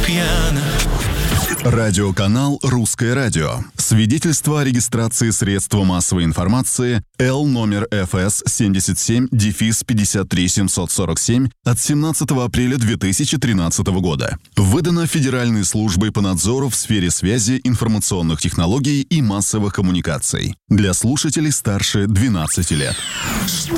пьяна. Радиоканал «Русское радио». Свидетельство о регистрации средства массовой информации Л номер ФС 77-53747 от 17 апреля 2013 года. Выдано Федеральной службой по надзору в сфере связи, информационных технологий и массовых коммуникаций. Для слушателей старше 12 лет.